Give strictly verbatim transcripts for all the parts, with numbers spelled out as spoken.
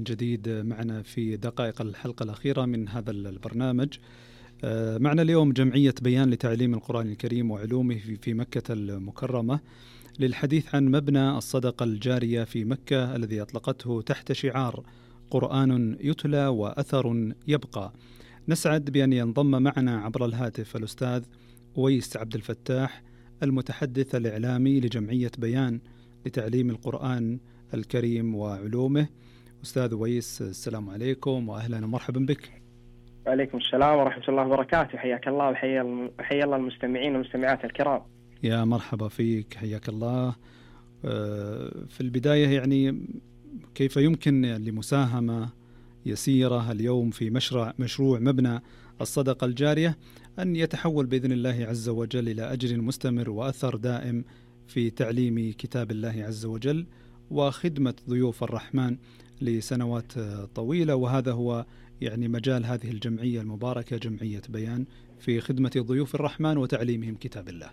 جديد معنا في دقائق الحلقة الأخيرة من هذا البرنامج. معنا اليوم جمعية بيان لتعليم القرآن الكريم وعلومه في مكة المكرمة للحديث عن مبنى الصدقة الجارية في مكة الذي أطلقته تحت شعار قرآن يتلى وأثر يبقى. نسعد بأن ينضم معنا عبر الهاتف الأستاذ أويس عبد الفتاح المتحدث الإعلامي لجمعية بيان لتعليم القرآن الكريم وعلومه. أستاذ أويس، السلام عليكم وأهلا ومرحبا بك. وعليكم السلام ورحمة الله وبركاته، حياك الله وحيا الله المستمعين والمستمعات الكرام. يا مرحبا فيك، حياك الله. في البداية يعني كيف يمكن لمساهمة يسيرة اليوم في مشروع مشروع مبنى الصدقة الجارية أن يتحول بإذن الله عز وجل إلى أجر مستمر وأثر دائم في تعليم كتاب الله عز وجل وخدمة ضيوف الرحمن لسنوات طويلة، وهذا هو يعني مجال هذه الجمعية المباركة، جمعية بيان، في خدمة ضيوف الرحمن وتعليمهم كتاب الله.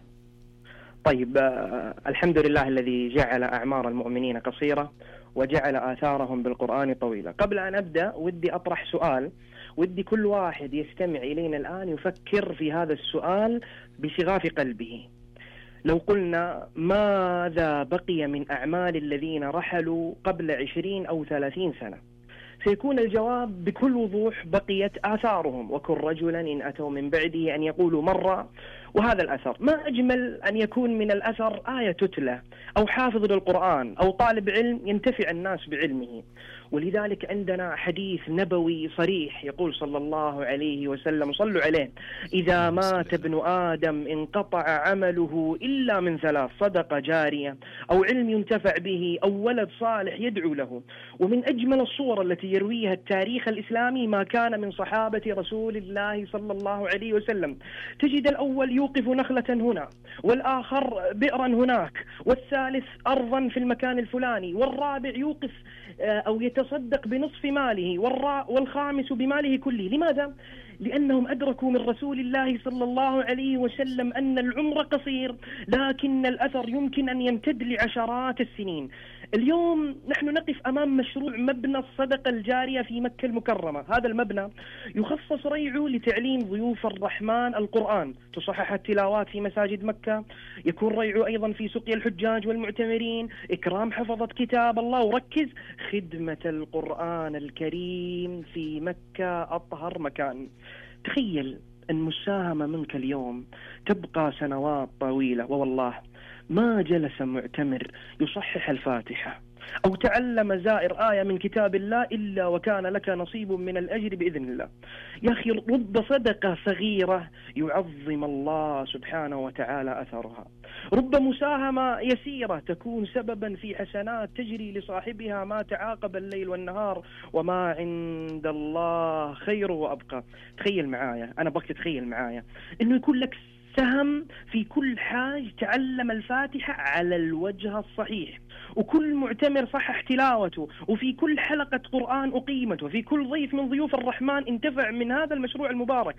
طيب، آه الحمد لله الذي جعل أعمار المؤمنين قصيرة وجعل آثارهم بالقرآن طويلة. قبل أن أبدأ ودي أطرح سؤال، ودي كل واحد يستمع إلينا الآن يفكر في هذا السؤال بشغاف قلبه. لو قلنا ماذا بقي من أعمال الذين رحلوا قبل عشرين أو ثلاثين سنة، سيكون الجواب بكل وضوح بقيت آثارهم، وكل رجلا إن أتوا من بعده أن يقولوا مرة. وهذا الأثر ما أجمل أن يكون من الأثر آية تتلى أو حافظ للقرآن أو طالب علم ينتفع الناس بعلمه. ولذلك عندنا حديث نبوي صريح يقول صلى الله عليه وسلم، صلوا عليه: إذا مات ابن آدم انقطع عمله إلا من ثلاث: صدقة جارية أو علم ينتفع به أو ولد صالح يدعو له. ومن أجمل الصور التي يرويها التاريخ الإسلامي ما كان من صحابة رسول الله صلى الله عليه وسلم. تجد الأول يوقف نخلة هنا، والآخر بئرا هناك، والثالث أرضا في المكان الفلاني، والرابع يوقف أو يتصدق بنصف ماله، والخامس بماله كله. لماذا؟ لأنهم أدركوا من رسول الله صلى الله عليه وسلم أن العمر قصير، لكن الأثر يمكن أن يمتد لعشرات السنين. اليوم نحن نقف أمام مشروع مبنى الصدقة الجارية في مكة المكرمة. هذا المبنى يخصص ريعه لتعليم ضيوف الرحمن القرآن، تصحح التلاوات في مساجد مكة، يكون ريعه أيضا في سقيا الحجاج والمعتمرين، إكرام حفظة كتاب الله، وركز خدمة القرآن الكريم في مكة أطهر مكان. تخيل أن مساهمة منك اليوم تبقى سنوات طويلة، ووالله ما جلس معتمر يصحح الفاتحة أو تعلم زائر آية من كتاب الله إلا وكان لك نصيب من الأجر بإذن الله. يا أخي، رب صدقة صغيرة يعظم الله سبحانه وتعالى أثرها، رب مساهمة يسيرة تكون سببا في حسنات تجري لصاحبها ما تعاقب الليل والنهار، وما عند الله خير وأبقى. تخيل معايا، أنا بك تخيل معايا إنه يكون لك سهم في كل حاج تعلم الفاتحة على الوجه الصحيح، وكل معتمر صحح تلاوته، وفي كل حلقة قرآن أقيمت، وفي كل ضيف من ضيوف الرحمن انتفع من هذا المشروع المبارك.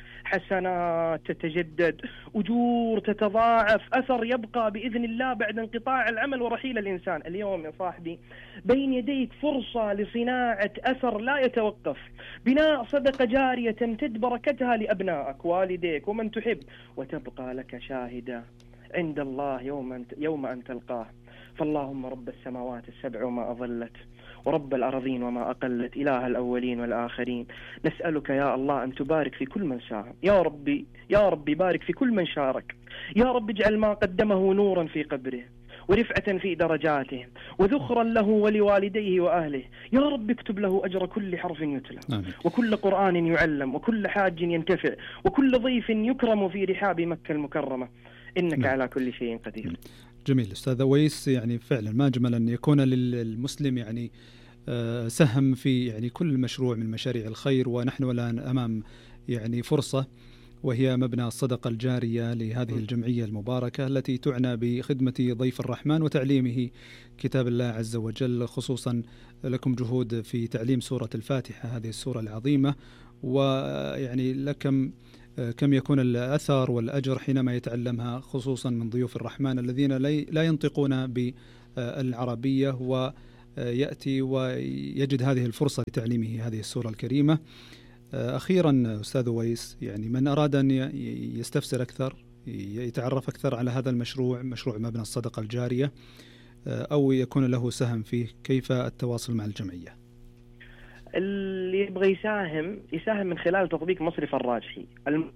حسنات تتجدد، أجور تتضاعف، أثر يبقى بإذن الله بعد انقطاع العمل ورحيل الإنسان. اليوم يا صاحبي بين يديك فرصة لصناعة أثر لا يتوقف، بناء صدقة جارية تمتد بركتها لأبنائك والديك ومن تحب، وتبقى لك شاهدة عند الله يوم يوم أن تلقاه. فاللهم رب السماوات السبع وما أظلت، ورب الأرضين وما أقلت، إله الأولين والآخرين، نسألك يا الله أن تبارك في كل من ساهم. يا ربي يا ربي بارك في كل من شارك. يا رب اجعل ما قدمه نورا في قبره ورفعة في درجاته وذخرا له ولوالديه وأهله. يا رب اكتب له أجر كل حرف يتلى، آمين. وكل قرآن يعلم، وكل حاج ينتفع، وكل ضيف يكرم في رحاب مكة المكرمة، إنك نعم. على كل شيء قدير. جميل أستاذ أويس، يعني فعلا ما أجمل أن يكون للمسلم يعني سهم في يعني كل مشروع من مشاريع الخير. ونحن الآن أمام يعني فرصة، وهي مبنى الصدقة الجارية لهذه الجمعية المباركة التي تعنى بخدمة ضيف الرحمن وتعليمه كتاب الله عز وجل. خصوصا لكم جهود في تعليم سورة الفاتحة، هذه السورة العظيمة، ويعني لكم كم يكون الأثر والأجر حينما يتعلمها، خصوصا من ضيوف الرحمن الذين لا ينطقون بالعربية، و يأتي ويجد هذه الفرصة لتعليمه هذه السورة الكريمة. أخيرا أستاذ ويس، يعني من أراد أن يستفسر أكثر، يتعرف أكثر على هذا المشروع، مشروع مبنى الصدقة الجارية، أو يكون له سهم فيه، كيف التواصل مع الجمعية؟ اللي يبغى يساهم يساهم من خلال تطبيق مصرف الراجحي. الم...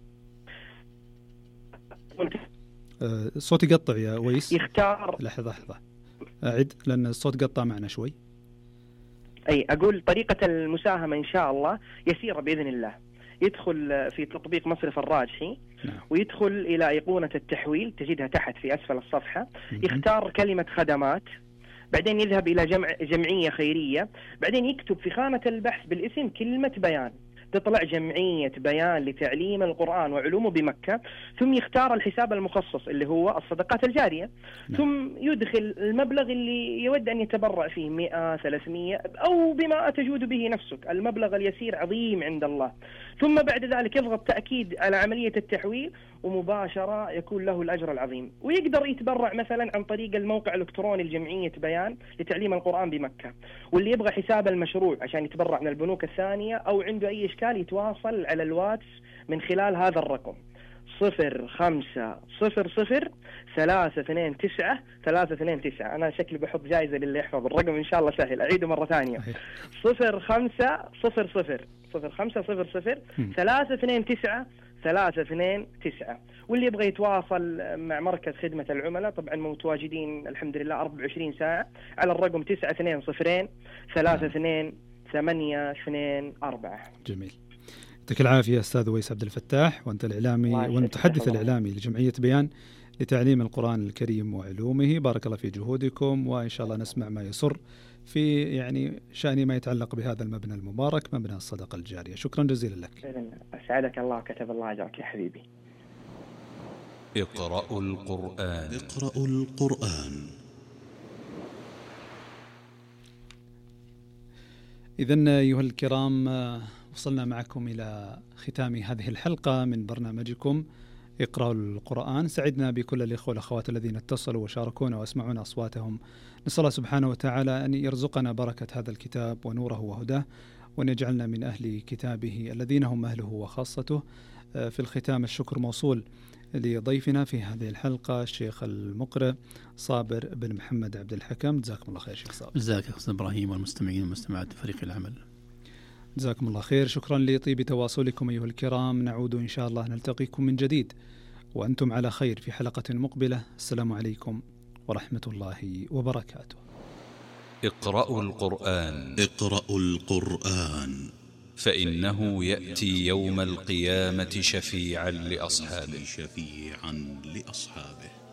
الصوت يقطع يا ويس. يختار لحظة لحظة أعد لأن الصوت قطع معنا شوي. أي أقول طريقة المساهمة إن شاء الله يسيرة بإذن الله. يدخل في تطبيق مصرف الراجحي، نعم. ويدخل إلى أيقونة التحويل تجدها تحت في أسفل الصفحة، يختار كلمة خدمات، بعدين يذهب إلى جمع جمعية خيرية، بعدين يكتب في خانة البحث بالاسم كلمة بيان، تطلع جمعية بيان لتعليم القرآن وعلومه بمكة، ثم يختار الحساب المخصص اللي هو الصدقات الجارية، نعم. ثم يدخل المبلغ اللي يود أن يتبرع فيه، مئة ثلاثمية أو بما تجود به نفسك، المبلغ اليسير عظيم عند الله. ثم بعد ذلك يضغط تأكيد على عملية التحويل، ومباشرة يكون له الأجر العظيم، ويقدر يتبرع مثلا عن طريق الموقع الإلكتروني لجمعية بيان لتعليم القرآن بمكة. واللي يبغى حساب المشروع عشان يتبرع من البنوك الثانية أو عنده أي إشكال يتواصل على الواتس من خلال هذا الرقم صفر خمسة صفر صفر ثلاثة اثنين تسعة ثلاثة اثنين تسعة. أنا شكلي بحط جائزة للي يحفظ الرقم إن شاء الله سهل، أعيده مرة ثانية صفر خمسة صفر صفر صفر خمسة صفر صفر ثلاثة اثنين تسعة ثلاثة اثنين تسعة. واللي يبغى يتواصل مع مركز خدمة العملاء طبعا متواجدين الحمد لله أربعة وعشرين ساعة على الرقم تسعة اثنين صفرين ثلاثة اثنين ثمانية اثنين أربعة. جميل، يعطيك العافية أستاذ ويس عبد الفتاح، وأنت الإعلامي والمتحدث الإعلامي لجمعية بيان لتعليم القرآن الكريم وعلومه. بارك الله في جهودكم، وإن شاء الله نسمع ما يسر في يعني شأن ما يتعلق بهذا المبنى المبارك، مبنى الصدقة الجارية. شكرا جزيلا لك. أسعدك الله، كتب الله أجرك يا حبيبي. اقرأوا القرآن. اقرأوا القرآن. إذن أيها الكرام، وصلنا معكم إلى ختام هذه الحلقة من برنامجكم اقرأوا القرآن. سعدنا بكل الإخوة والأخوات الذين اتصلوا وشاركونا واسمعونا أصواتهم. نسأل الله سبحانه وتعالى أن يرزقنا بركة هذا الكتاب ونوره وهداه، وأن يجعلنا من أهل كتابه الذين هم أهله وخاصته. في الختام الشكر موصول لضيفنا في هذه الحلقة الشيخ المقرئ صابر بن محمد عبد الحكم. جزاكم الله خير شيخ صابر. جزاك أستاذ إبراهيم والمستمعين والمستمعات فريق العمل. جزاكم الله خير. شكرا لطيب تواصلكم أيها الكرام. نعود إن شاء الله نلتقيكم من جديد وأنتم على خير في حلقة مقبلة. السلام عليكم ورحمة الله وبركاته. اقرأوا القرآن. اقرأوا القرآن فإنه يأتي يوم القيامة شفيعا لأصحابه. شفيعا لأصحابه.